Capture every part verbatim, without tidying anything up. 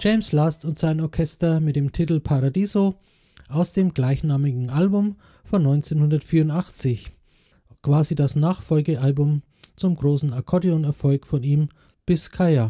James Last und sein Orchester mit dem Titel Paradiso aus dem gleichnamigen Album von neunzehnhundertvierundachtzig, quasi das Nachfolgealbum zum großen Akkordeonerfolg von ihm Biskaya.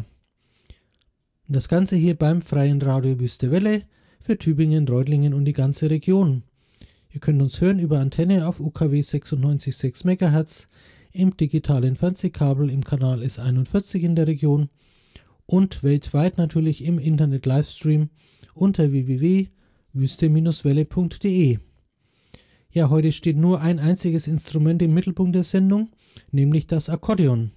Das Ganze hier beim Freien Radio Wüste Welle für Tübingen, Reutlingen und die ganze Region. Ihr könnt uns hören über Antenne auf U K W sechsundneunzig Komma sechs Megahertz, im digitalen Fernsehkabel im Kanal S einundvierzig in der Region und weltweit natürlich im Internet Livestream unter w w w punkt wüste welle punkt d e. Ja, heute steht nur ein einziges Instrument im Mittelpunkt der Sendung, nämlich das Akkordeon.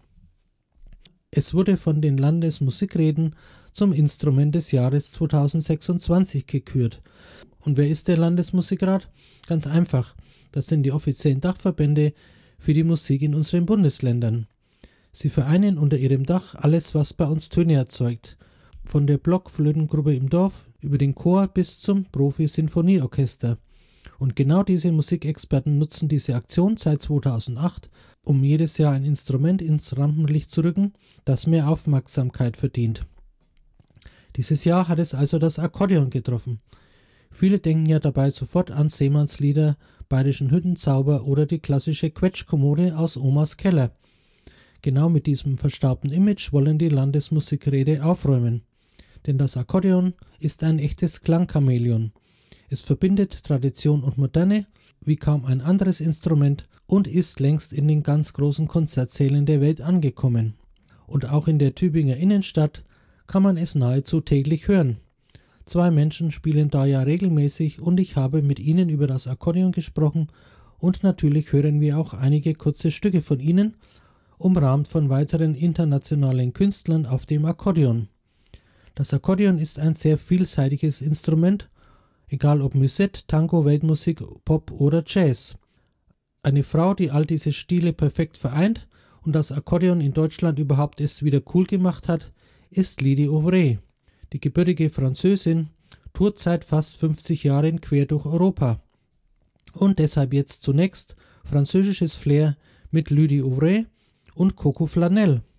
Es wurde von den Landesmusikräten zum Instrument des Jahres zweitausendsechsundzwanzig gekürt. Und wer ist der Landesmusikrat? Ganz einfach, das sind die offiziellen Dachverbände für die Musik in unseren Bundesländern. Sie vereinen unter ihrem Dach alles, was bei uns Töne erzeugt. Von der Blockflötengruppe im Dorf über den Chor bis zum Profi-Sinfonieorchester. Und genau diese Musikexperten nutzen diese Aktion seit zweitausendacht, um jedes Jahr ein Instrument ins Rampenlicht zu rücken, das mehr Aufmerksamkeit verdient. Dieses Jahr hat es also das Akkordeon getroffen. Viele denken ja dabei sofort an Seemannslieder, Bayerischen Hüttenzauber oder die klassische Quetschkommode aus Omas Keller. Genau mit diesem verstaubten Image wollen die Landesmusikräte aufräumen. Denn das Akkordeon ist ein echtes Klangchamäleon. Es verbindet Tradition und Moderne wie kaum ein anderes Instrument und ist längst in den ganz großen Konzertsälen der Welt angekommen. Und auch in der Tübinger Innenstadt kann man es nahezu täglich hören. Zwei Menschen spielen da ja regelmäßig und ich habe mit ihnen über das Akkordeon gesprochen und natürlich hören wir auch einige kurze Stücke von ihnen, umrahmt von weiteren internationalen Künstlern auf dem Akkordeon. Das Akkordeon ist ein sehr vielseitiges Instrument, egal ob Musette, Tango, Weltmusik, Pop oder Jazz. Eine Frau, die all diese Stile perfekt vereint und das Akkordeon in Deutschland überhaupt erst wieder cool gemacht hat, ist Lydie Auvray. Die gebürtige Französin tourt seit fast fünfzig Jahren quer durch Europa. Und deshalb jetzt zunächst französisches Flair mit Lydie Auvray und Coco Flanel.